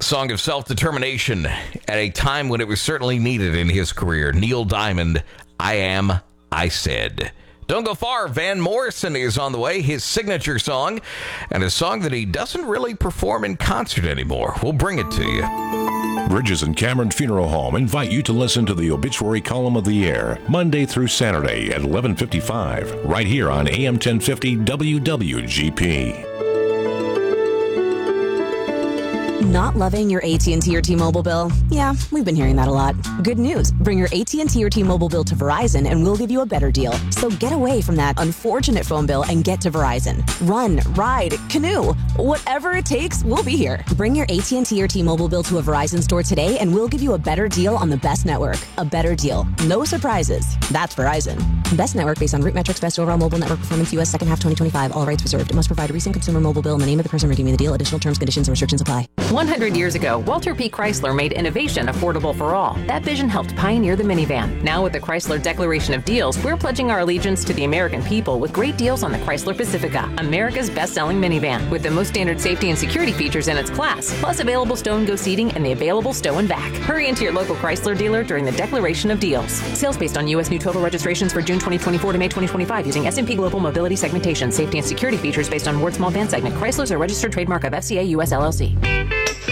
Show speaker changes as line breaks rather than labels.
Song of self-determination at a time when it was certainly needed in his career. Neil Diamond, I Am, I Said. Don't go far. Van Morrison is on the way, his signature song, and a song that he doesn't really perform in concert anymore. We'll bring it to you.
Bridges and Cameron Funeral Home invite you to listen to the obituary column of the air, Monday through Saturday at 11:55, right here on AM 1050 WWGP.
Not loving your AT&T or T-Mobile bill? Yeah, we've been hearing that a lot. Good news. Bring your AT&T or T-Mobile bill to Verizon and we'll give you a better deal. So get away from that unfortunate phone bill and get to Verizon. Run, ride, canoe. Whatever it takes, we'll be here. Bring your AT&T or T-Mobile bill to a Verizon store today and we'll give you a better deal on the best network. A better deal. No surprises. That's Verizon. Best network based on root metrics, best overall mobile network performance, U.S. second half 2025. All rights reserved. It must provide a recent consumer mobile bill in the name of the person redeeming the deal. Additional terms, conditions, and restrictions apply.
100 years ago, Walter P. Chrysler made innovation affordable for all. That vision helped pioneer the minivan. Now with the Chrysler Declaration of Deals, we're pledging our allegiance to the American people with great deals on the Chrysler Pacifica, America's best-selling minivan, with the most standard safety and security features in its class, plus available stow and go seating and the available stow and back. Hurry into your local Chrysler dealer during the Declaration of Deals. Sales based on U.S. new total registrations for June 2024 to May 2025 using S&P Global Mobility segmentation. Safety and security features based on Ward Small Van segment. Chrysler's a registered trademark of FCA US LLC.